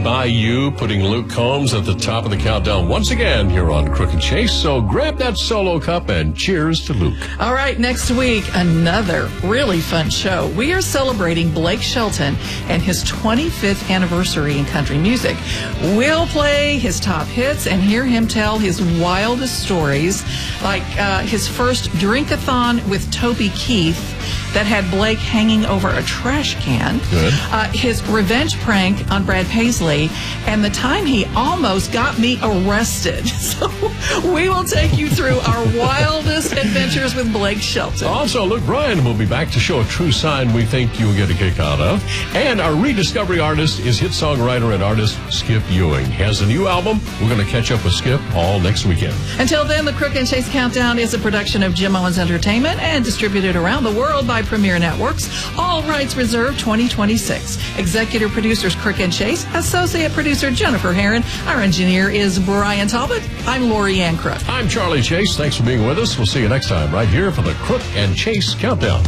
By you, putting Luke Combs at the top of the countdown once again here on Crook and Chase. So grab that solo cup and cheers to Luke. All right, next week, another really fun show. We are celebrating Blake Shelton and his 25th anniversary in country music. We'll play his top hits and hear him tell his wildest stories, like his first drink-a-thon with Toby Keith that had Blake hanging over a trash can. Good. His revenge prank on Brad Paisley, and the time he almost got me arrested. So we will take you through our wildest adventures with Blake Shelton. Also, Luke Bryan will be back to show a true sign we think you'll get a kick out of. And our rediscovery artist is hit songwriter and artist Skip Ewing. He has a new album. We're going to catch up with Skip all next weekend. Until then, the Crook and Chase Countdown is a production of Jim Owens Entertainment and distributed around the world by Premier Networks. All rights reserved 2026. Executive producers Crook and Chase. Associate producer Jennifer Herron. Our engineer is Brian Talbot. I'm Lori Ann Crook. I'm Charlie Chase. Thanks for being with us. We'll see you next time right here for the Crook and Chase Countdown.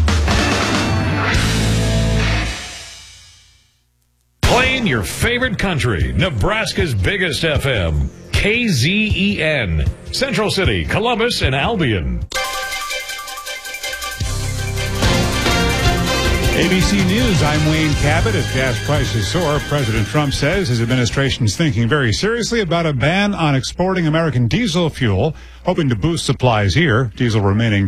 Playing your favorite country, Nebraska's biggest FM, KZEN, Central City, Columbus, and Albion. ABC News, I'm Wayne Cabot. As gas prices soar, President Trump says his administration is thinking very seriously about a ban on exporting American diesel fuel, hoping to boost supplies here. Diesel remaining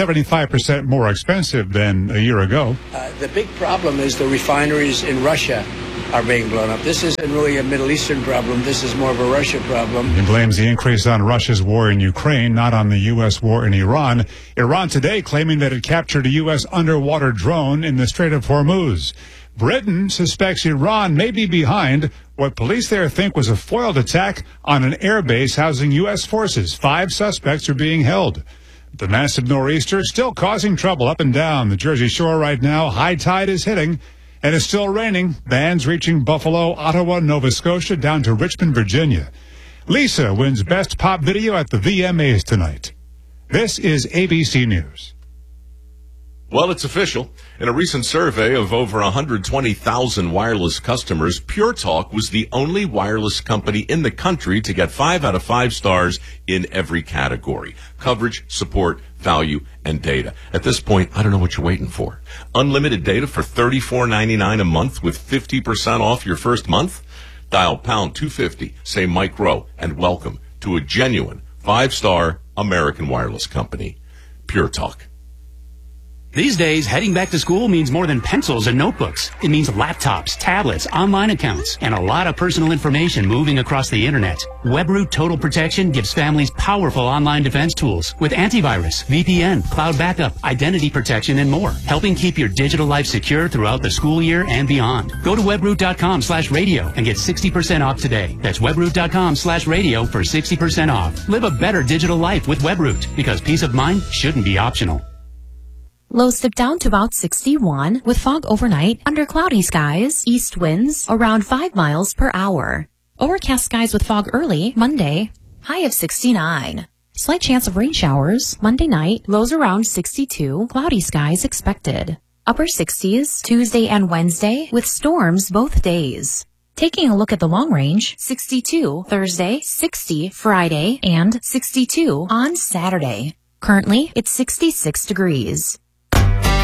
75% more expensive than a year ago. The big problem is the refineries in Russia are being blown up. This isn't really a Middle Eastern problem. This is more of a Russia problem. He blames the increase on Russia's war in Ukraine, not on the U.S. war in Iran. Iran today claiming that it captured a U.S. underwater drone in the Strait of Hormuz. Britain suspects Iran may be behind what police there think was a foiled attack on an airbase housing U.S. forces. 5 suspects are being held. The massive nor'easter still causing trouble up and down the Jersey Shore right now. High tide is hitting. And it's still raining. Bands reaching Buffalo, Ottawa, Nova Scotia, down to Richmond, Virginia. Lisa wins Best Pop Video at the VMAs tonight. This is ABC News. Well, it's official. In a recent survey of over 120,000 wireless customers, Pure Talk was the only wireless company in the country to get 5 out of 5 stars in every category: coverage, support, value, and data. At this point, I don't know what you're waiting for. Unlimited data for $34.99 a month with 50% off your first month? Dial pound 250, say Mike Rowe, and welcome to a genuine 5-star American wireless company. Pure Talk. These days, heading back to school means more than pencils and notebooks. It means laptops, tablets, online accounts, and a lot of personal information moving across the internet. WebRoot Total Protection gives families powerful online defense tools with antivirus, VPN, cloud backup, identity protection, and more, helping keep your digital life secure throughout the school year and beyond. Go to webroot.com/radio and get 60% off today. That's webroot.com/radio for 60% off. Live a better digital life with WebRoot, because peace of mind shouldn't be optional. Lows dip down to about 61 with fog overnight under cloudy skies, east winds around 5 miles per hour. Overcast skies with fog early Monday, high of 69. Slight chance of rain showers Monday night, lows around 62, cloudy skies expected. Upper 60s Tuesday and Wednesday with storms both days. Taking a look at the long range, 62 Thursday, 60 Friday, and 62 on Saturday. Currently, it's 66 degrees.